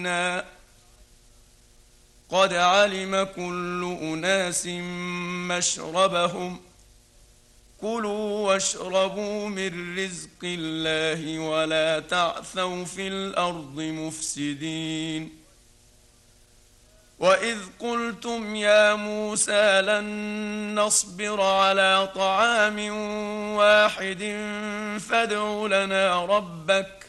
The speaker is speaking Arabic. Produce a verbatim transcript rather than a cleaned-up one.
قد علم كل أناس مشربهم كلوا واشربوا من رزق الله ولا تعثوا في الأرض مفسدين وإذ قلتم يا موسى لن نصبر على طعام واحد فادع لنا ربك